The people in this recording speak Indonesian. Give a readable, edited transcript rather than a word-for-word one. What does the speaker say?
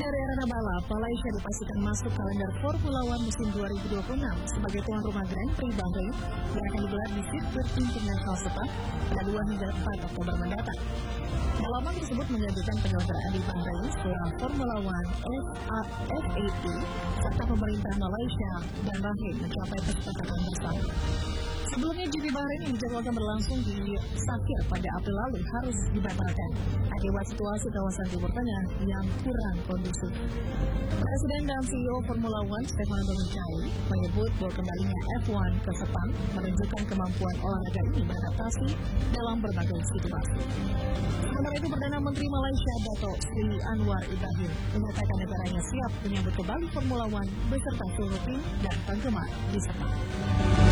dari arena balap, Malaysia dipastikan masuk kalender Formula One musim 2026 sebagai tuan rumah Grand Prix Bahrain yang akan digelar di sirkuit internasional Sepang pada 2 hingga 4 Oktober mendatang. Pengalaman tersebut menjanjikan penyelenggaraan di Bahrain setelah Formula One FAA serta pemerintah Malaysia dan Bahrain mencapai kesepakatan bersama. Sebelumnya GP Bahrain yang dijadwalkan berlangsung di Sakir pada April lalu harus dibatalkan akibat situasi kawasan Timur Tengah yang kurang kondusif. Presiden dan CEO Formula One Stefano Domenicali menyebut bahwa kembalinya F1 ke Sepang menunjukkan kemampuan olahraga ini beradaptasi dalam berbagai situasi. Sementara itu, Perdana Menteri Malaysia Dato' Sri Anwar Ibrahim menyatakan negaranya siap menyambut kembali Formula One beserta seluruh tim dan penggemar di Sepang.